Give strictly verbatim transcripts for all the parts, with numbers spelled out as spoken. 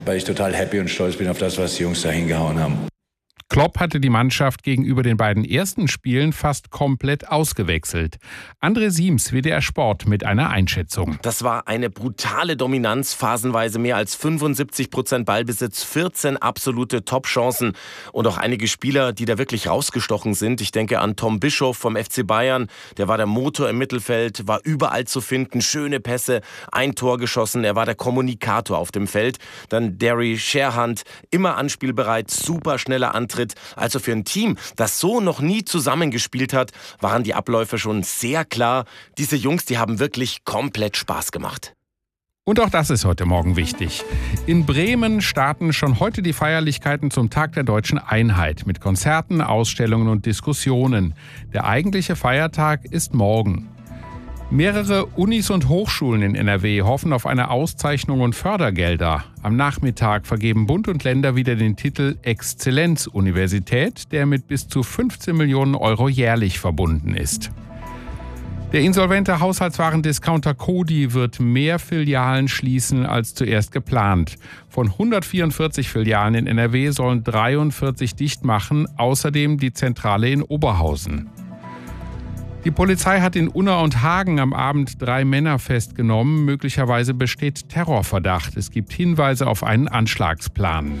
Weil ich total happy und stolz bin auf das, was die Jungs da hingehauen haben. Klopp hatte die Mannschaft gegenüber den beiden ersten Spielen fast komplett ausgewechselt. André Siems, W D R Sport, mit einer Einschätzung. Das war eine brutale Dominanz, phasenweise mehr als fünfundsiebzig Prozent Ballbesitz, vierzehn absolute Top-Chancen und auch einige Spieler, die da wirklich rausgestochen sind. Ich denke an Tom Bischoff vom F C Bayern, der war der Motor im Mittelfeld, war überall zu finden, schöne Pässe, ein Tor geschossen, er war der Kommunikator auf dem Feld. Dann Derry Sherhand, immer anspielbereit, super schneller Antritt. Also für ein Team, das so noch nie zusammengespielt hat, waren die Abläufe schon sehr klar. Diese Jungs, die haben wirklich komplett Spaß gemacht. Und auch das ist heute Morgen wichtig. In Bremen starten schon heute die Feierlichkeiten zum Tag der Deutschen Einheit mit Konzerten, Ausstellungen und Diskussionen. Der eigentliche Feiertag ist morgen. Mehrere Unis und Hochschulen in N R W hoffen auf eine Auszeichnung und Fördergelder. Am Nachmittag vergeben Bund und Länder wieder den Titel Exzellenz-Universität, der mit bis zu fünfzehn Millionen Euro jährlich verbunden ist. Der insolvente Haushaltswarendiscounter Coty wird mehr Filialen schließen als zuerst geplant. Von hundertvierundvierzig Filialen in N R W sollen dreiundvierzig dicht machen, außerdem die Zentrale in Oberhausen. Die Polizei hat in Unna und Hagen am Abend drei Männer festgenommen. Möglicherweise besteht Terrorverdacht. Es gibt Hinweise auf einen Anschlagsplan.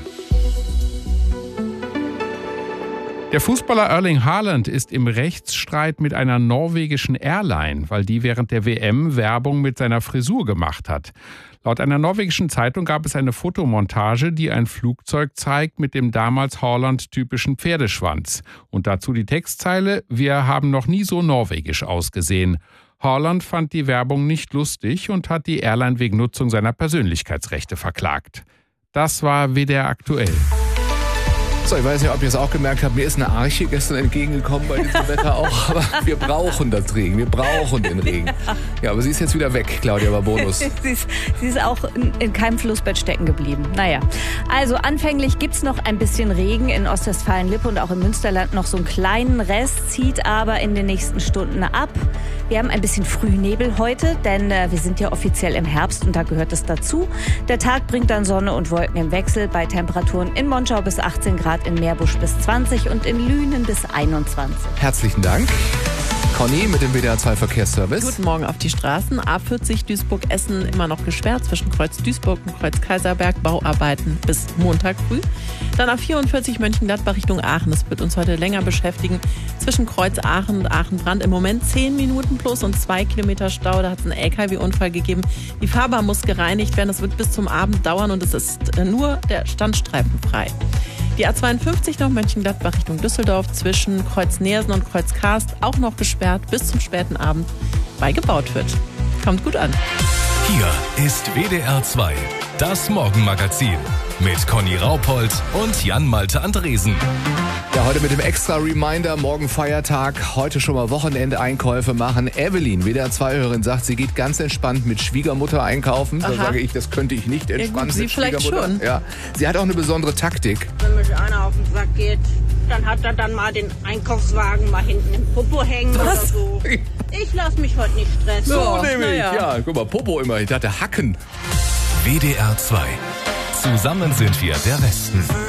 Der Fußballer Erling Haaland ist im Rechtsstreit mit einer norwegischen Airline, weil die während der W M Werbung mit seiner Frisur gemacht hat. Laut einer norwegischen Zeitung gab es eine Fotomontage, die ein Flugzeug zeigt mit dem damals Haaland-typischen Pferdeschwanz. Und dazu die Textzeile: Wir haben noch nie so norwegisch ausgesehen. Haaland fand die Werbung nicht lustig und hat die Airline wegen Nutzung seiner Persönlichkeitsrechte verklagt. Das war W D R aktuell. So, ich weiß nicht, ob ihr es auch gemerkt habt, mir ist eine Arche gestern entgegengekommen bei diesem Wetter auch, aber wir brauchen das Regen, wir brauchen den Regen. Ja, aber sie ist jetzt wieder weg, Claudia Barbonus. sie, ist, sie ist auch in, in keinem Flussbett stecken geblieben. Naja, also anfänglich gibt es noch ein bisschen Regen in Ostwestfalen-Lippe und auch im Münsterland noch so einen kleinen Rest, zieht aber in den nächsten Stunden ab. Wir haben ein bisschen Frühnebel heute, denn äh, wir sind ja offiziell im Herbst und da gehört es dazu. Der Tag bringt dann Sonne und Wolken im Wechsel bei Temperaturen in Monschau bis achtzehn Grad, in Meerbusch bis zwanzig und in Lünen bis einundzwanzig. Herzlichen Dank. Conny mit dem W D R zwei Verkehrsservice. Guten Morgen auf die Straßen. A vierzig Duisburg-Essen immer noch gesperrt zwischen Kreuz Duisburg und Kreuz Kaiserberg. Bauarbeiten bis Montag früh. Dann A vierundvierzig Mönchengladbach Richtung Aachen. Das wird uns heute länger beschäftigen. Zwischen Kreuz Aachen und Aachen-Brand im Moment zehn Minuten plus und zwei Kilometer Stau. Da hat es einen L K W-Unfall gegeben. Die Fahrbahn muss gereinigt werden. Das wird bis zum Abend dauern und es ist nur der Standstreifen frei. Die A zweiundfünfzig noch Mönchengladbach Richtung Düsseldorf zwischen Kreuz Neersen und Kreuz Karst auch noch gesperrt bis zum späten Abend, weil gebaut wird. Kommt gut an. Hier ist W D R zwei, das Morgenmagazin mit Conny Raupold und Jan-Malte Andresen. Ja, heute mit dem extra Reminder, morgen Feiertag, heute schon mal Wochenendeinkäufe machen. Evelyn, W D R zwei Hörerin, sagt, sie geht ganz entspannt mit Schwiegermutter einkaufen. Da sage ich, das könnte ich nicht entspannt ja, mit Sie vielleicht Schwiegermutter. schon. Ja, sie hat auch eine besondere Taktik. Wenn mir einer auf den Sack geht, dann hat er dann mal den Einkaufswagen mal hinten im Popo hängen oder so. Ich lasse mich heute nicht stressen. So oh, nämlich, ja. ja, guck mal, Popo immer, ich dachte Hacken. W D R zwei. Zusammen sind wir der Westen.